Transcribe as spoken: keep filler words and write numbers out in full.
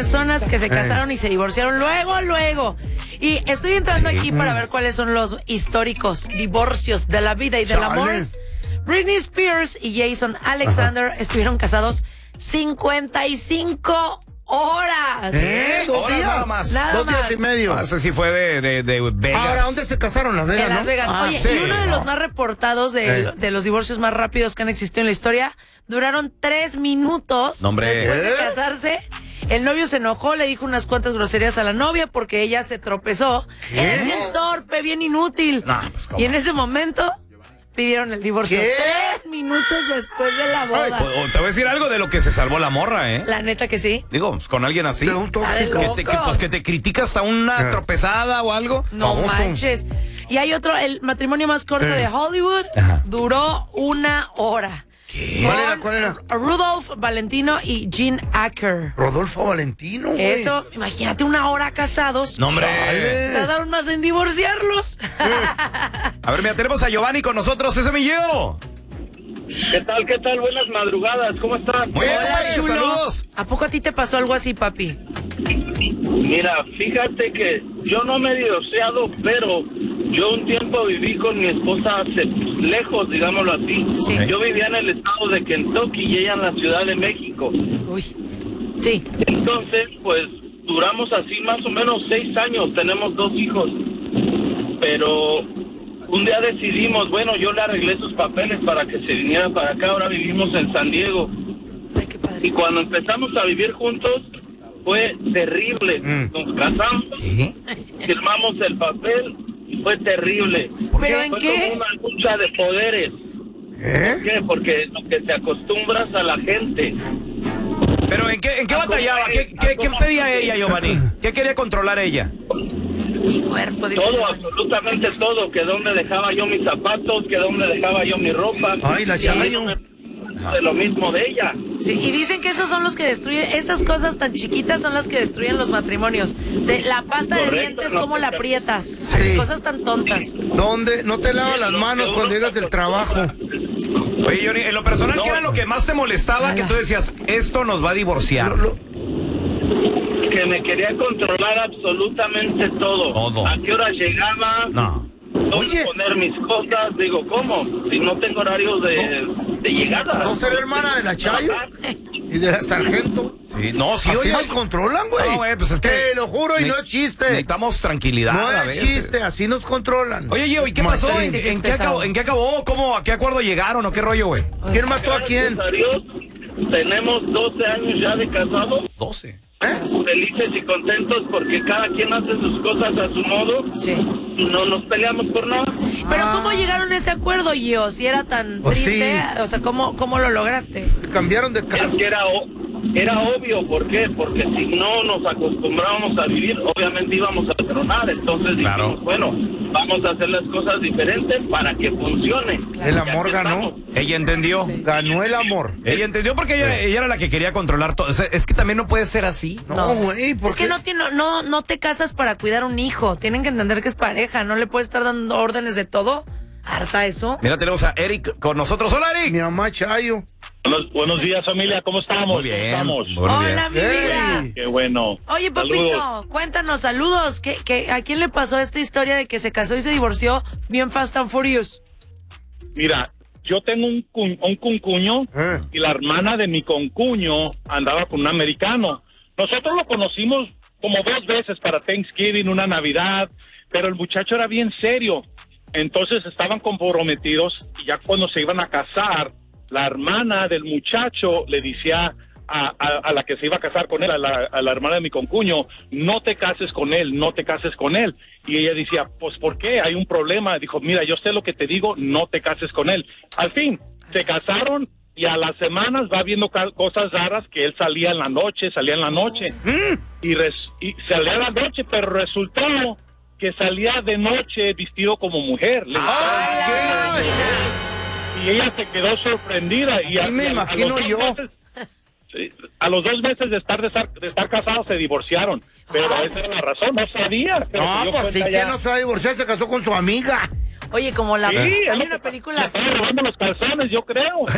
personas que se casaron y se divorciaron luego, luego. Y estoy entrando sí. aquí para ver cuáles son los históricos divorcios de la vida y del amor. Britney Spears y Jason Alexander Ajá. estuvieron casados cincuenta y cinco horas. ¿Eh? ¿Dos días? Nada más. Nada Dos más. días y medio. No sé si fue de, de, de Vegas. Ahora, ¿dónde se casaron? Las Vegas, En Las ¿no? Vegas. Ah, Oye, sí, y uno de no. los más reportados de, eh. de los divorcios más rápidos que han existido en la historia, duraron tres minutos no, hombre. después de ¿Eh? casarse. El novio se enojó, le dijo unas cuantas groserías a la novia porque ella se tropezó. ¿Qué? Eres bien torpe, bien inútil. No, pues, ¿cómo? Y en ese momento pidieron el divorcio. ¿Qué? Tres minutos después de la boda. Ay, o te voy a decir algo de lo que se salvó la morra, ¿eh? La neta que sí. Digo, pues, con alguien así. De un tóxico. Que te, que, pues, que te critica hasta una Eh. tropezada o algo. No Famoso. manches. Y hay otro, el matrimonio más corto Eh. de Hollywood Ajá. duró una hora. ¿Qué? ¿Cuál era? ¿Cuál era? Rudolph Valentino y Jean Acker. Rodolfo Valentino, güey. Eso, imagínate una hora casados. No, hombre. Chale. Tardaron más en divorciarlos. A ver, mira, tenemos a Giovanni con nosotros. ¡Ese milleo! ¿Qué tal, qué tal? Buenas madrugadas, ¿cómo están? Muy bien, Hola, Giovanni, chulo. saludos. ¿A poco a ti te pasó algo así, papi? Mira, fíjate que yo no me he divorciado, pero yo un tiempo viví con mi esposa hace, lejos, digámoslo así. Sí. Yo vivía en el estado de Kentucky y ella en la Ciudad de México. Uy. Sí. Entonces, pues, duramos así más o menos seis años, tenemos dos hijos. Pero un día decidimos, bueno, yo le arreglé sus papeles para que se viniera para acá, ahora vivimos en San Diego. Ay, qué padre. Y cuando empezamos a vivir juntos, fue terrible. Mm. Nos casamos, ¿Qué? firmamos el papel y fue terrible. ¿Pero en fue qué? como una lucha de poderes. ¿Eh? ¿Por qué? Porque lo que te acostumbras a la gente. ¿Pero en qué, en qué batallaba? ¿Qué, qué, qué pedía ella, Giovanni? ¿Qué quería controlar ella? Mi cuerpo, dice. Todo, absolutamente todo. Que dónde dejaba yo mis zapatos, que dónde dejaba yo mi ropa. Ay, la Sí, Chayo. no me- de lo mismo de ella. Sí, y dicen que esos son los que destruyen, esas cosas tan chiquitas son las que destruyen los matrimonios. De la pasta de Correcto, dientes, no ¿cómo te la creas. aprietas? Sí. Cosas tan tontas. ¿Dónde? No te lavas las Lo manos que cuando uno llegas se del trabajo. Oye, Johnny, en lo personal, ¿qué era lo que más te molestaba? Que tú decías, esto nos va a divorciar. Lo- lo- Que me quería controlar absolutamente todo. Todo. ¿A qué hora llegaba? No. ¿Dónde Oye. poner mis cosas? Digo, ¿cómo? Si no tengo horarios de, de llegada. ¿No será hermana de la Chayo? ¿Y de la sargento? Sí, no, sí, Así oye. nos controlan, güey. No, güey, pues es que... Te lo juro y ne- no es chiste. Necesitamos tranquilidad No a es veces. chiste, así nos controlan. Oye, Gio, ¿y qué pasó? ¿En, Martín, sí es en qué pesado. acabó, ¿En qué acabó? ¿Cómo? ¿A qué acuerdo llegaron o qué rollo, güey? ¿Quién mató a quién? Gracias a Dios, tenemos doce años ya de casados. doce. Felices y contentos porque cada quien hace sus cosas a su modo Sí. y no nos peleamos por nada. Pero Ah. ¿cómo llegaron a ese acuerdo, Gio? Si era tan Pues triste, sí. o sea, ¿cómo, cómo lo lograste? Cambiaron de Es casa. que era, o- era obvio, ¿por qué? Porque si no nos acostumbrábamos a vivir, obviamente íbamos a tronar. Entonces Claro. dijimos, bueno, vamos a hacer las cosas diferentes para que funcione. El Y amor aquí ganó. estamos. Ella entendió. Sí. Ganó el amor. Ella entendió porque ella, ella era la que quería controlar todo. O sea, es que también no puede ser así. No, güey, ¿por Es qué? que no, tiene, no, no te casas para cuidar un hijo. Tienen que entender que es pareja. No le puedes estar dando órdenes de todo. Harta eso. Mira, tenemos a Eric con nosotros. ¡Hola, Mi Eric! mamá Chayo. Buenos, buenos días, familia, ¿cómo estamos? Muy bien. ¿Cómo estamos? Buenos Hola, días. mi vida. Ey. Qué bueno. Oye, papito, Saludos. cuéntanos, saludos. ¿Qué, qué, ¿A quién le pasó esta historia de que se casó y se divorció bien Fast and Furious? Mira, yo tengo un, cu- un concuño Eh. y la hermana de mi concuño andaba con un americano. Nosotros lo conocimos como dos veces para Thanksgiving, una Navidad, pero el muchacho era bien serio. Entonces estaban comprometidos y ya cuando se iban a casar, la hermana del muchacho le decía a, a, a la que se iba a casar con él, a la, a la hermana de mi concuño, no te cases con él, no te cases con él. Y ella decía, pues ¿por qué? Hay un problema. Dijo, mira, yo sé lo que te digo, no te cases con él. Al fin, se casaron y a las semanas va viendo ca- cosas raras, que él salía en la noche, salía en la noche, y, res, y salía en la noche, pero resultó que salía de noche vestido como mujer. Le gustaba Ay, y ella se quedó sorprendida. Y Así me a- a imagino los dos yo. meses- sí, a los dos meses de estar de estar, de estar casados se divorciaron. Pero Ay. esa era la razón, no sabía. pero se No, dio pues sí, cuenta que ya. no se va a divorciar, se casó con su amiga. Oye, como la... Sí, hay es lo una que- película le así. estaban robando los calzones, yo creo.